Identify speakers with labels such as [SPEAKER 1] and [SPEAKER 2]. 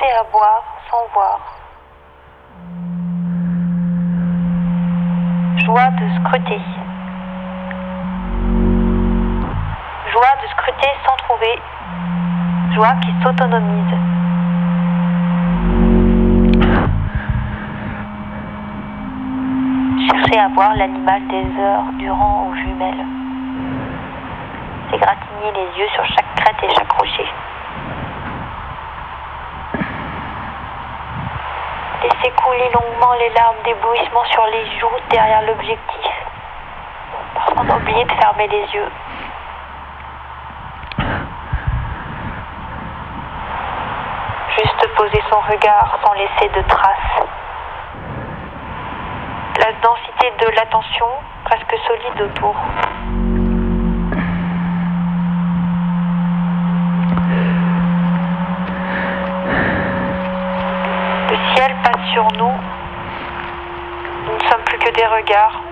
[SPEAKER 1] Chercher à boire sans voir. Joie de scruter. Joie de scruter sans trouver. Joie qui s'autonomise. Chercher à voir l'animal des heures durant aux jumelles. S'égratigner les yeux sur chaque crête et chaque rocher. Laisser couler longuement les larmes d'éblouissement sur les joues derrière l'objectif, sans oublier de fermer les yeux. Juste poser son regard sans laisser de traces. La densité de l'attention presque solide autour. Le ciel passe sur nous. Nous ne sommes plus que des regards.